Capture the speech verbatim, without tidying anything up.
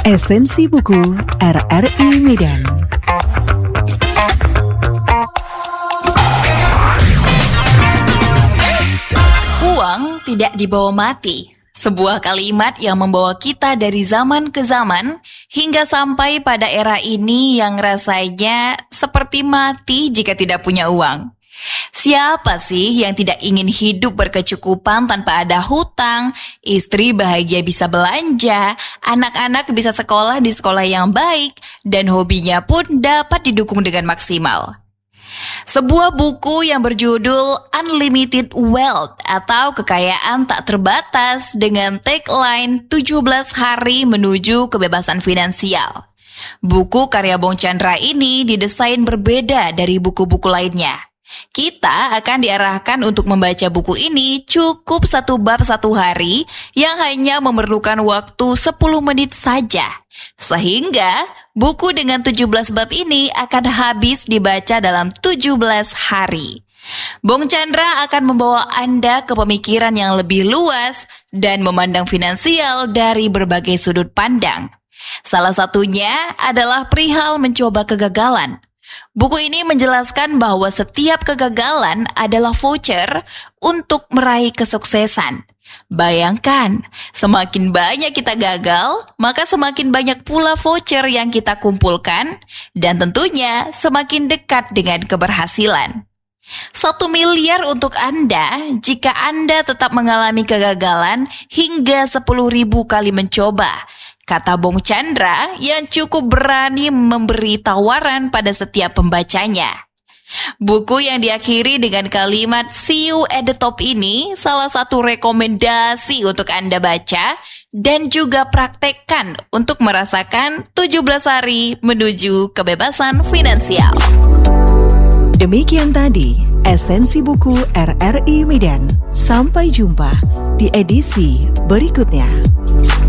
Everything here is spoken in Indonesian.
Esensi Buku R R I Medan. Uang tidak dibawa mati. Sebuah kalimat yang membawa kita dari zaman ke zaman hingga sampai pada era ini yang rasanya seperti mati jika tidak punya uang. Siapa sih yang tidak ingin hidup berkecukupan tanpa ada hutang, istri bahagia bisa belanja, anak-anak bisa sekolah di sekolah yang baik, dan hobinya pun dapat didukung dengan maksimal. Sebuah buku yang berjudul Unlimited Wealth atau Kekayaan Tak Terbatas dengan tagline tujuh belas hari menuju kebebasan finansial. Buku karya Bong Chandra ini didesain berbeda dari buku-buku lainnya. Kita akan diarahkan untuk membaca buku ini cukup satu bab satu hari yang hanya memerlukan waktu sepuluh menit saja. Sehingga buku dengan tujuh belas bab ini akan habis dibaca dalam tujuh belas hari. Bong Chandra akan membawa Anda ke pemikiran yang lebih luas dan memandang finansial dari berbagai sudut pandang. Salah satunya adalah perihal mencoba kegagalan. Buku ini menjelaskan bahwa setiap kegagalan adalah voucher untuk meraih kesuksesan. Bayangkan, semakin banyak kita gagal, maka semakin banyak pula voucher yang kita kumpulkan, dan tentunya semakin dekat dengan keberhasilan. Satu miliar untuk Anda jika Anda tetap mengalami kegagalan hingga sepuluh ribu kali mencoba, kata Bong Chandra yang cukup berani memberi tawaran pada setiap pembacanya. Buku yang diakhiri dengan kalimat "See you at the top" ini salah satu rekomendasi untuk Anda baca dan juga praktekkan untuk merasakan tujuh belas hari menuju kebebasan finansial. Demikian tadi Esensi Buku R R I Medan. Sampai jumpa di edisi berikutnya.